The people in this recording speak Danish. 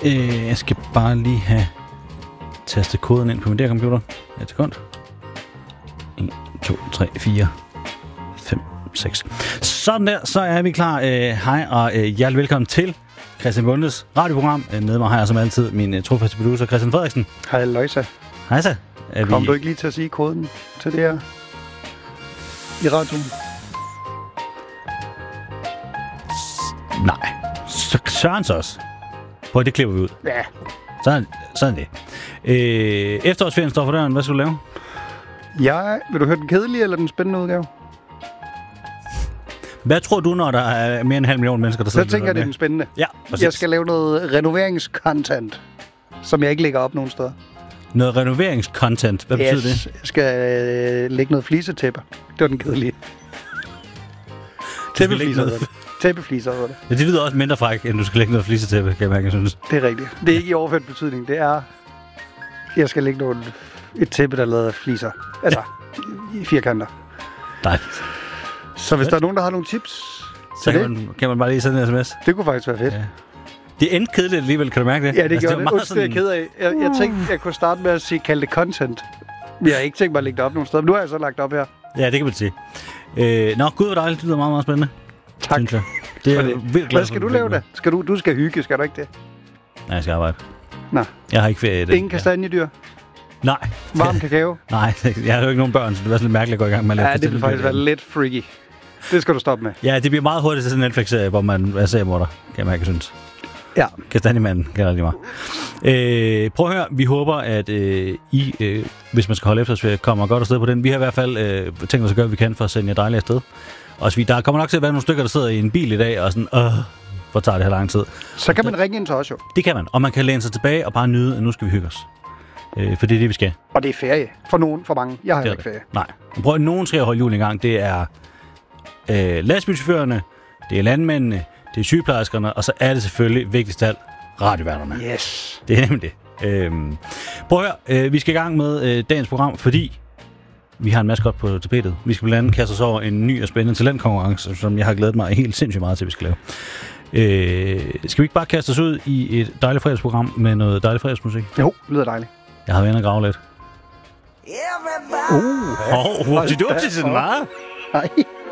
Jeg skal bare lige have tastet koden ind på min computer. Et sekund. 1, 2, 3, 4, 5, 6. Sådan der, så er vi klar. Hej og hjertelig velkommen til Christian Bondes radioprogram. Med mig har jeg som altid min trofaste producer, Christian Frederiksen. Hej Løjsa. Hej så. Kom du ikke lige til at sige koden til det her i radioen? Nej. Sørens også. Prøv, det klipper vi ud. Ja. Sådan det. Efterårsferien står for døren. Hvad skal du lave? Vil du høre den kedelige eller den spændende udgave? Hvad tror du, når der er mere end 500.000 mennesker, der sidder? Så tænker jeg, det er den spændende. Ja, præcis. Jeg skal lave noget renoveringscontent, som jeg ikke lægger op nogen steder. Noget renoveringscontent? Hvad betyder det? Jeg skal lægge noget flisetæppe. Det var den kedelige. Tæppefliser hedder det. Ja, det lyder også mindre fræk, end du skal lægge noget flisetæppe, kan jeg mærke, jeg synes. Det er rigtigt. Det er ikke i overført betydning. Det er, jeg skal lægge et tæppe, der lader fliser. Altså, i firkanter. Dejligt. Så hvis der er nogen, der har nogle tips, så kan man bare lige sende en sms. Det kunne faktisk være fedt. Ja. Det endte kedeligt alligevel, kan du mærke det? Ja, det gjorde det. Det er jeg ked af. Jeg tænkte, jeg kunne starte med at kalde det content. Jeg har ikke tænkt mig at lægge det op nogen steder, men nu har jeg så lagt det op her. Ja, det kan man sige. Nå, gud, hvor dejligt. Det lyder meget, meget spændende. Tak. Det er virkelig. Hvad skal du lave da? Du skal hygge, skal du ikke det? Nej, jeg skal arbejde. Nå. Jeg har ikke ferie. Ingen kastanjedyr? Nej. Varm kakao? Nej, jeg har jo ikke nogen børn, så det er sådan lidt mærkeligt at gå i gang med at lave. Ja, det vil faktisk være lidt freaky. Det skal du stoppe med. Ja, det bliver meget hurtigt til sådan en Netflix-serie, hvor man er seriemorder, kan jeg mærke, synes. Ja. Kastanjemanden kan rigtig meget. Prøv at høre, vi håber, at I, hvis man skal holde efterårsferie, kommer godt afsted på den. Vi har i hvert fald tænkt os at gøre, hvad vi kan for at sende jer dejligt afsted. Og der kommer nok til at være nogle stykker, der sidder i en bil i dag, og sådan, hvor tager det her lang tid. Så kan man ringe ind til os jo. Det kan man, og man kan læne sig tilbage og bare nyde, at nu skal vi hygge os. For det er det, vi skal. Og det er ferie. For mange. Jeg har jo ikke ferie. Nej. Prøv, nogen skal holde julen i gang. Det er lastbilchaufførerne, det er landmændene, det er sygeplejerskerne, og så er det selvfølgelig vigtigst af alt radioværterne. Yes. Det er nemlig det. Prøv at høre, vi skal i gang med dagens program, fordi vi har en masse godt på tapetet. Vi skal blandt andet kaste os over en ny og spændende talentkonkurrence, som jeg har glædet mig helt sindssygt meget til, vi skal lave. Skal vi ikke bare kaste os ud i et dejligt fredagsprogram med noget dejligt fredagsmusik? Jo, det lyder dejligt. Jeg har været inde og grave lidt. Du er til sådan meget. Nej.